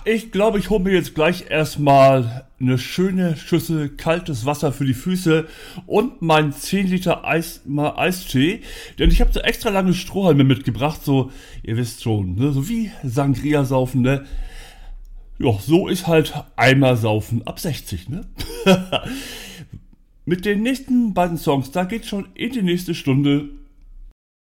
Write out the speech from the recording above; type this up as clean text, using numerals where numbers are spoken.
Ich glaube, ich hole mir jetzt gleich erstmal eine schöne Schüssel kaltes Wasser für die Füße und meinen 10 Liter Eistee, denn ich habe so extra lange Strohhalme mitgebracht, so, ihr wisst schon, ne, so wie Sangria saufen, ne? Ja, so ist halt Eimer saufen ab 60, ne? Mit den nächsten beiden Songs, da geht's schon in die nächste Stunde.